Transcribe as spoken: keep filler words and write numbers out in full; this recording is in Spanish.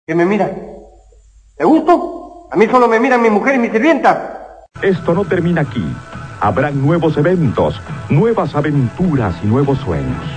¿Qué me mira? ¿Te gusto? A mí solo me miran mi mujer y mi sirvienta. Esto no termina aquí. Habrán nuevos eventos, nuevas aventuras y nuevos sueños.